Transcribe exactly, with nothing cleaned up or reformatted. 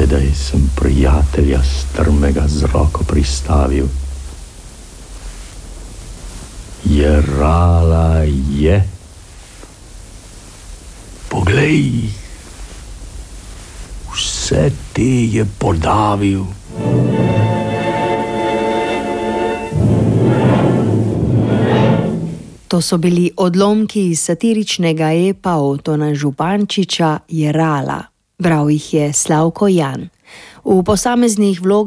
Tedaj sem prijatelja strmega z roko pristavil. Jerala je. Poglej, vse te je podavil. To so bili odlomki iz satiričnega epa Otona Župančiča Jerala. Bral jih je Slavko Jan. V posameznih vlogah